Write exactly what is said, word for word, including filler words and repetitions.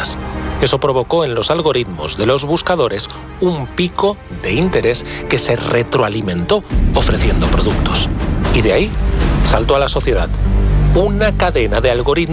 ventas. Eso provocó en los algoritmos de los buscadores un pico de interés que se retroalimentó ofreciendo productos. Y de ahí saltó a la sociedad una cadena de algoritmos